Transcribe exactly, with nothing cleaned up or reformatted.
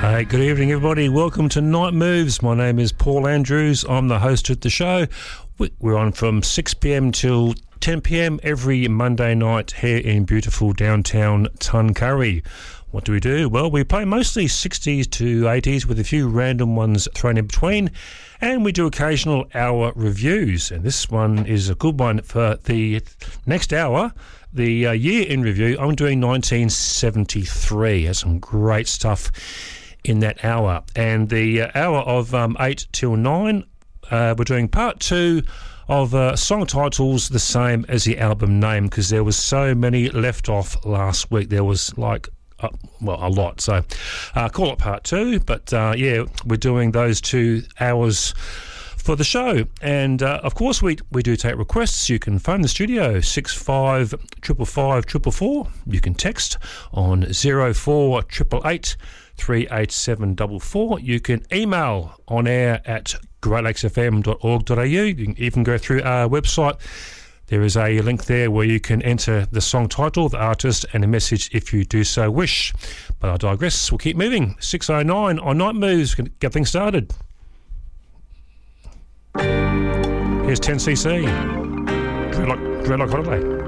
Hey, good evening, everybody. Welcome to Night Moves. My name is Paul Andrews. I'm the host of the show. We're on from six p.m. till ten p.m. every Monday night here in beautiful downtown Tuncurry. What do we do? Well, we play mostly sixties to eighties with a few random ones thrown in between, and we do occasional hour reviews. And this one is a good one for the next hour. The uh, year in review, I'm doing nineteen seventy-three. Has some great stuff in that hour. And the uh, hour of um, eight till nine, uh, we're doing part two of uh, song titles the same as the album name, because there was so many left off last week. There was like, uh, well, a lot. So uh, call it part two. But uh, yeah, we're doing those two hours for the show. And uh, of course we we do take requests. You can phone the studio six five five five four four four. You can text on zero four eight eight eight three eight seven four four. You can email on air at great lakes f m dot org dot a u. You can even go through our website. There is a link there where you can enter the song title, the artist, and a message if you do so wish. But I digress. We'll keep moving. six oh nine on Night Moves. Get things started. Here's ten C C, Dreadlock, Dreadlock Holiday.